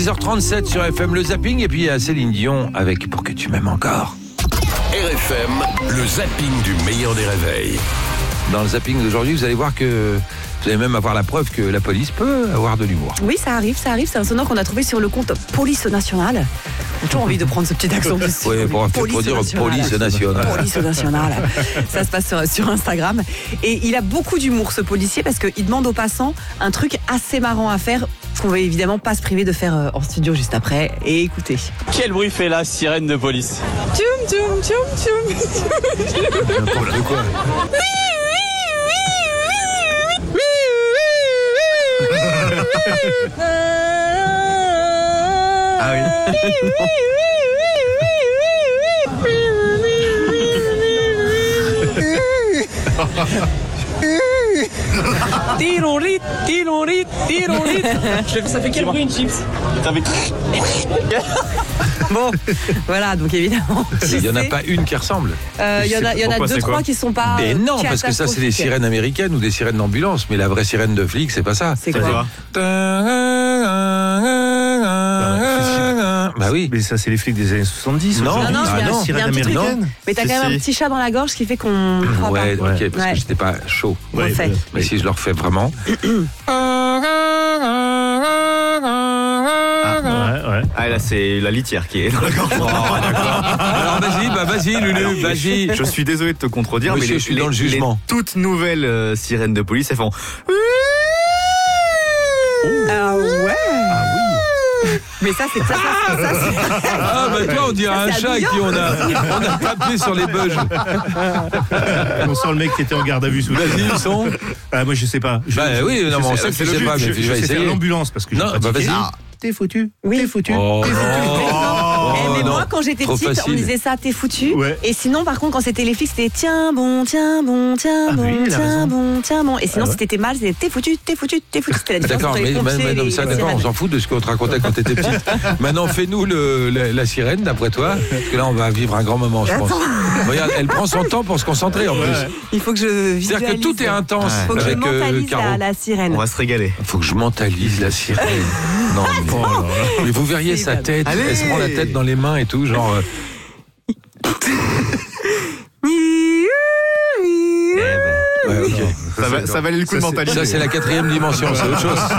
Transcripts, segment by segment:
6h37 sur FM, le zapping, et puis il y a Céline Dion avec Pour que tu m'aimes encore. RFM, le zapping du meilleur des réveils. Dans le zapping d'aujourd'hui, vous allez voir que vous allez même avoir la preuve que la police peut avoir de l'humour. Oui, ça arrive. C'est un sonore qu'on a trouvé sur le compte Police Nationale. J'ai toujours envie de prendre ce petit accent dessus. Oui, pour dire Police Nationale. Police Nationale. Ça se passe sur Instagram. Et il a beaucoup d'humour, ce policier, parce qu'il demande aux passants un truc assez marrant à faire, qu'on va évidemment pas se priver de faire en studio juste après. Et écoutez. Quel bruit fait la sirène de police? Tchoum, tchoum, tchoum, tchoum. N'importe quoi. Ah oui. Tirorit. Ça fait quel bruit une chips? Bon, voilà, donc évidemment. Il n'y en a pas une qui ressemble. Il y en a 2-3 qui sont pas. Mais non, parce que ça, c'est des sirènes américaines ou des sirènes d'ambulance. Mais la vraie sirène de flic, c'est pas ça. C'est quoi? Bah oui. Mais ça, c'est les flics des années 70. Non, Non, il y a un petit truc. Mais t'as quand même un petit chat dans la gorge qui fait qu'on croit pas. Ouais, ok, parce que j'étais pas chaud. Ouais, fait. Mais si je le refais vraiment. Ah là c'est la litière qui est dans la gorge. Alors vas-y Lulu, vas-y. Je suis désolé de te contredire, Monsieur, mais je suis dans le jugement. les toutes nouvelles sirènes de police, elles font. Ah ouais. Mais ça c'est Ah bah toi on dirait un chat à qui on a tapé sur les bugs. On sent le mec qui était en garde à vue sous le. Vas-y, ils sont. Ah moi je sais pas. Oui, non, mais on sait que tu sais pas, mais je vais faire essayer. l'ambulance parce que Non, bah vas-y. T'es foutu. Oui. T'es foutu. Oh, T'es foutu. Mais non, moi quand j'étais trop petite, facile. on disait ça, t'es foutu. Ouais. Et sinon par contre quand c'était les flics, c'était tiens bon. Et sinon si t'étais mal, c'était t'es foutu. C'était la différence D'accord, entre les pompiers et les ça, d'accord, on sirènes. s'en fout de ce qu'on te racontait quand t'étais petite. Maintenant, fais-nous la sirène, d'après toi, parce que là, on va vivre un grand moment, je pense. Regarde, elle prend son temps pour se concentrer, en plus. Il faut que je visualise. C'est-à-dire que tout est intense Il faut que je avec mentalise Caro. la sirène. On va se régaler. Il faut que je mentalise la sirène. Non, mais vous verriez sa tête, elle se prend la tête dans les mains et tout, genre... Ouais, ok. Ça valait le coup de mentaliser. Ça, c'est la 4e dimension, c'est autre chose.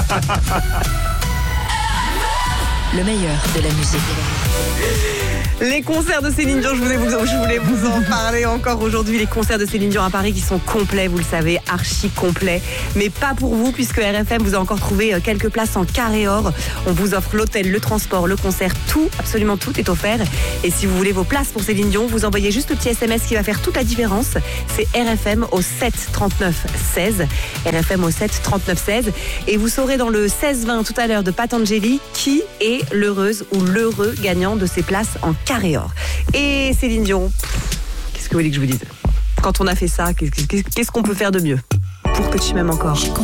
Le meilleur de la musique. Les concerts de Céline Dion, je voulais vous en parler encore aujourd'hui. Les concerts de Céline Dion à Paris qui sont complets, vous le savez, archi complets. Mais pas pour vous, puisque RFM vous a encore trouvé quelques places en carré or. On vous offre l'hôtel, le transport, le concert, tout, absolument tout est offert. Et si vous voulez vos places pour Céline Dion, vous envoyez juste le petit SMS qui va faire toute la différence. C'est RFM au 7 39 16. RFM au 7 39 16. Et vous saurez dans le 16-20 tout à l'heure de Patangeli qui est l'heureuse ou l'heureux gagnant de ces places en carré or. Et Céline Dion, qu'est-ce que vous voulez que je vous dise? Quand on a fait ça, qu'est-ce qu'on peut faire de mieux? Pour que tu m'aimes encore.